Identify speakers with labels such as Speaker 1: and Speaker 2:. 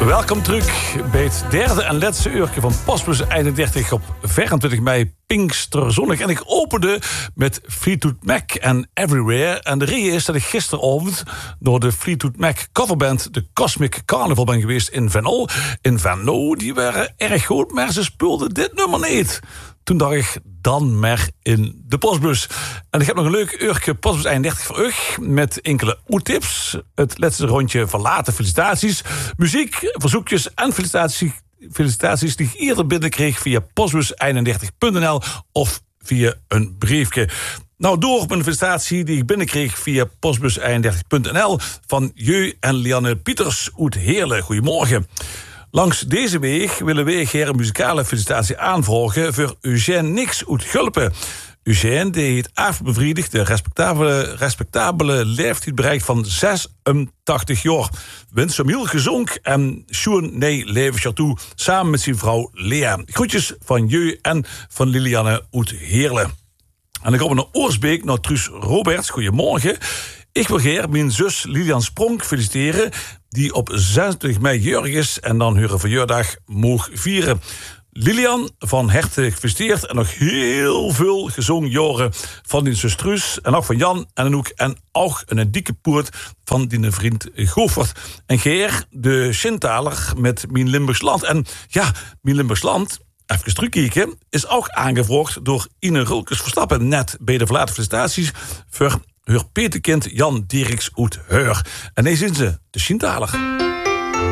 Speaker 1: Welkom terug bij het derde en laatste uurtje van Postbus 31 op 24 mei, Pinksterzondag. En ik opende met Fleetwood Mac en Everywhere. En de reden is dat ik gisteravond door de Fleetwood Mac coverband de Cosmic Carnival ben geweest in Venlo. In Venlo, die waren erg goed, maar ze speelden dit nummer niet. Toen dacht ik, dan maar in de Postbus. En ik heb nog een leuk uurtje Postbus 31 voor u, met enkele oetips. Het laatste rondje verlaten, felicitaties, muziek, verzoekjes en felicitaties die ik eerder binnenkreeg via postbus31.nl of via een briefje. Nou, door op een felicitatie die ik binnenkreeg via postbus31.nl van Jeu en Lianne Pieters uit Heerlen. Goedemorgen. Langs deze weg willen wij een muzikale felicitatie aanvragen voor Eugène Nix uit Gulpen. Eugène die heeft afbevredigd de respectabele leeftijd bereikt van 86 jaar. Wens hem heel gezond en schoon nee levensjaar toe samen met zijn vrouw Lea. Groetjes van Jeu en van Lilianne uit Heerlen. En ik kom naar Oorsbeek, naar Truus Roberts. Goedemorgen. Ik wil graag mijn zus Lilian Spronk feliciteren, die op 26 mei jarig is en dan haar verjaardag mag vieren. Lilian, van harte gefeliciteerd en nog heel veel gezongen jaren van die zus Truus en ook van Jan en Anouk en ook een dikke poort van die vriend Govert. En Geer, de Shintaler met Mijn Limburgs Land. En ja, Mijn Limburgs Land, even terugkijken, is ook aangevraagd door Ine Rulkes Verstappen, net bij de verlaten felicitaties voor haar petekind Jan Deriks uit Heur. En deze zijn ze, de Shintaler.